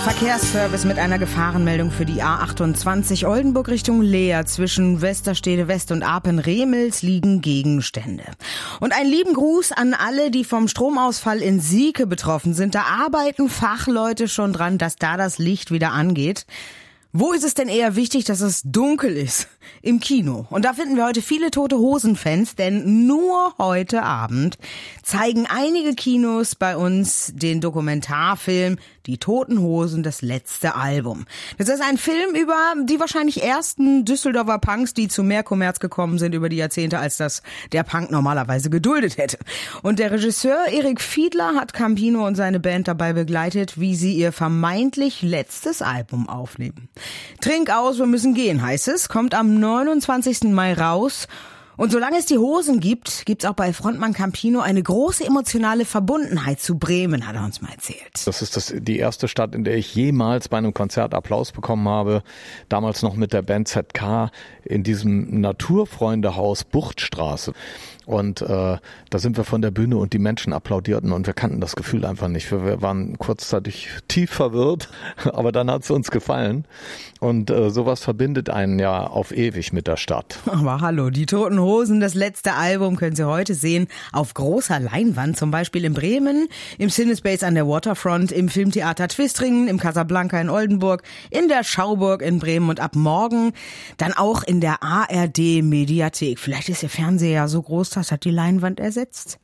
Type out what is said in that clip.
Verkehrsservice mit einer Gefahrenmeldung für die A28 Oldenburg Richtung Leer. Zwischen Westerstede West und Apen-Remels liegen Gegenstände. Und einen lieben Gruß an alle, die vom Stromausfall in Sieke betroffen sind. Da arbeiten Fachleute schon dran, dass da das Licht wieder angeht. Wo ist es denn eher wichtig, dass es dunkel ist? Im Kino. Und da finden wir heute viele Tote-Hosen-Fans, denn nur heute Abend zeigen einige Kinos bei uns den Dokumentarfilm Die Toten Hosen, das letzte Album. Das ist ein Film über die wahrscheinlich ersten Düsseldorfer Punks, die zu mehr Kommerz gekommen sind über die Jahrzehnte, als das der Punk normalerweise geduldet hätte. Und der Regisseur Erik Fiedler hat Campino und seine Band dabei begleitet, wie sie ihr vermeintlich letztes Album aufnehmen. Trink aus, wir müssen gehen, heißt es, kommt am 29. Mai raus. Und solange es die Hosen gibt, gibt's auch bei Frontmann Campino eine große emotionale Verbundenheit zu Bremen, hat er uns mal erzählt. Das ist die erste Stadt, in der ich jemals bei einem Konzert Applaus bekommen habe. Damals noch mit der Band ZK in diesem Naturfreundehaus Buchtstraße. Und da sind wir von der Bühne und die Menschen applaudierten und wir kannten das Gefühl einfach nicht. Wir waren kurzzeitig tief verwirrt, aber dann hat's uns gefallen. Und sowas verbindet einen ja auf ewig mit der Stadt. Aber hallo, die Toten Hosen, das letzte Album können Sie heute sehen auf großer Leinwand, zum Beispiel in Bremen, im Cinespace an der Waterfront, im Filmtheater Twistringen, im Casablanca in Oldenburg, in der Schauburg in Bremen und ab morgen dann auch in der ARD Mediathek. Vielleicht ist Ihr Fernseher ja so groß, das hat die Leinwand ersetzt.